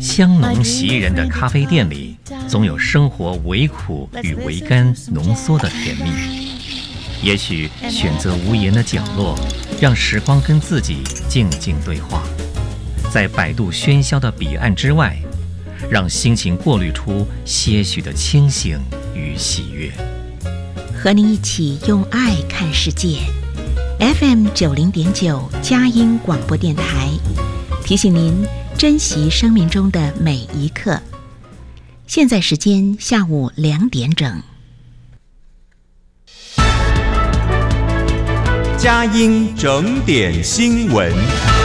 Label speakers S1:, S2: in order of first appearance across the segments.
S1: 香浓袭人的咖啡店里，总有生活微苦与微甘浓缩的甜蜜。也许选择无言的角落，让时光跟自己静静对话，在百度喧嚣的彼岸之外，让心情过滤出些许的清醒与喜悦。
S2: 和您一起用爱看世界。FM90.9佳音广播电台，提醒您珍惜生命中的每一刻。现在时间下午2点整。
S3: 佳音整点新闻。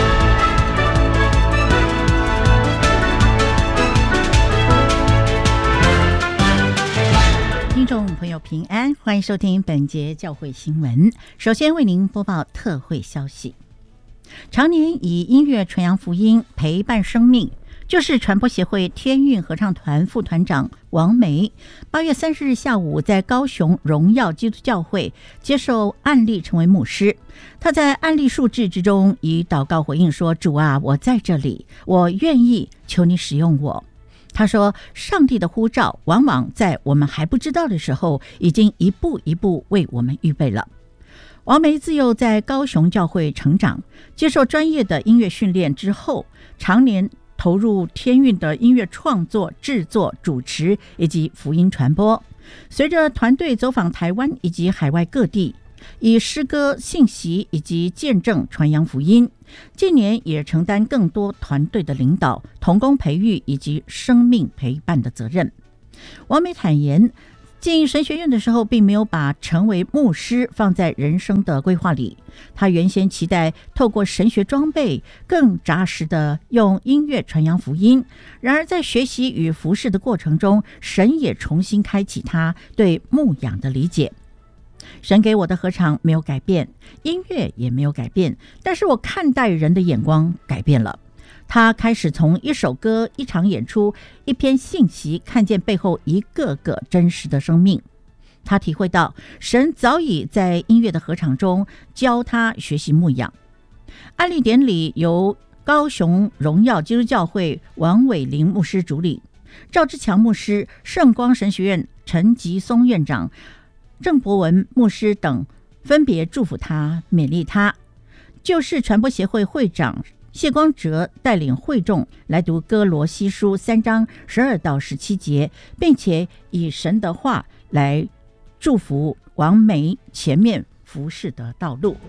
S4: 听众朋友平安，欢迎收听本节教会新闻。首先为您播报特会消息。常年以音乐传扬福音，陪伴生命，就是传播协会天韵合唱团副团长王梅8月30日下午在高雄荣耀基督教会接受案例成为牧师。他在案例数字之中以祷告回应说：主啊，我在这里，我愿意，求你使用我。他说，上帝的呼召往往在我们还不知道的时候，已经一步一步为我们预备了。王梅自幼在高雄教会成长，接受专业的音乐训练之后，常年投入天韵的音乐创作、制作、主持以及福音传播。随着团队走访台湾以及海外各地，以诗歌、信息以及见证传扬福音。近年也承担更多团队的领导、同工培育以及生命陪伴的责任。王梅坦言，进神学院的时候并没有把成为牧师放在人生的规划里，他原先期待透过神学装备更扎实的用音乐传扬福音。然而在学习与服侍的过程中，神也重新开启他对牧养的理解。神给我的合唱没有改变，音乐也没有改变，但是我看待人的眼光改变了。他开始从一首歌、一场演出、一篇信息，看见背后一个个真实的生命。他体会到神早已在音乐的合唱中教他学习牧养。案例典礼由高雄荣耀基督教会王伟玲牧师主理，赵志强牧师、圣光神学院陈吉松院长、郑博文牧师等分别祝福他、勉励他。救世传播协会会长谢光哲带领会众来读哥罗西书3章12到17节，并且以神的话来祝福王梅前面服事的道路。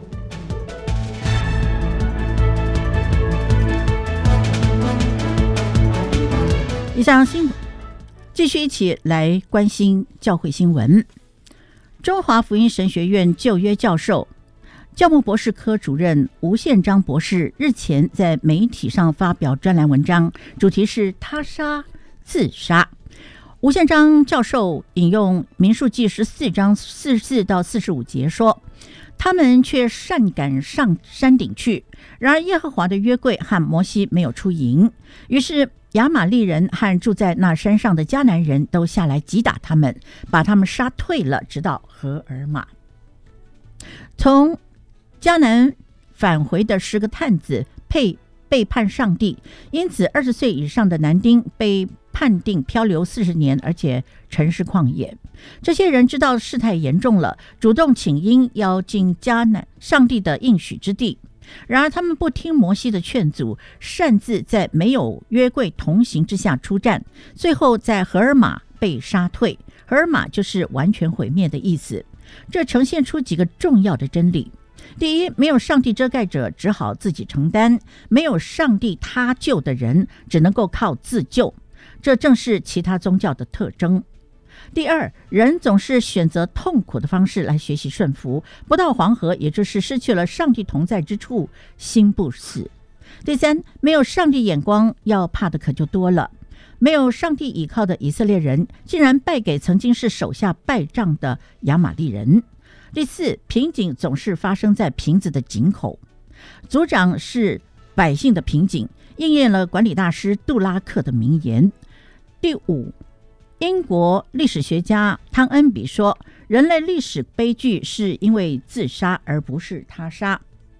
S4: 以上新闻继续一起来关心教会新闻。中华福音神学院旧约教授、教牧博士科主任吴宪章博士日前在媒体上发表专栏文章，主题是他杀、自杀。吴宪章教授引用民数记14章44到45节说，他们却擅赶上山顶去，然而耶和华的约柜和摩西没有出营，于是亚玛利人和住在那山上的迦南人都下来击打他们，把他们杀退了，直到荷尔玛。从迦南返回的10个探子背叛上帝，因此20岁以上的男丁被判定漂流40年，而且沉尸旷野。这些人知道事态严重了，主动请缨要进迦南上帝的应许之地。然而他们不听摩西的劝阻，擅自在没有约柜同行之下出战，最后在荷尔玛被杀退。荷尔玛就是完全毁灭的意思。这呈现出几个重要的真理。第一，没有上帝遮盖者，只好自己承担；没有上帝他救的人，只能够靠自救。这正是其他宗教的特征。第二，人总是选择痛苦的方式来学习顺服，不到黄河，也就是失去了上帝同在之处，心不死。第三，没有上帝眼光，要怕的可就多了。没有上帝倚靠的以色列人，竟然败给曾经是手下败仗的亚玛利人。第四，瓶颈总是发生在瓶子的井口。族长是百姓的瓶颈，应验了管理大师杜拉克的名言。第五，英国历史学家汤恩比说，人类历史悲剧是因为自杀而不是他杀。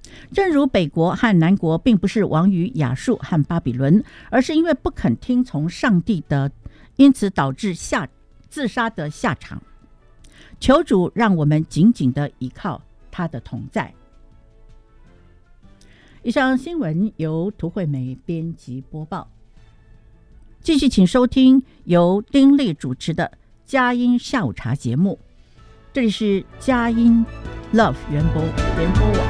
S4: 正如北国和南国并不是亡于亚述和巴比伦，而是因为不肯听从上帝的，因此导致自杀的下场。求主让我们紧紧地依靠他的同在。以上新闻由涂惠美编辑播报。继续请收听由丁莉主持的佳音下午茶节目，这里是佳音 Love 联播网。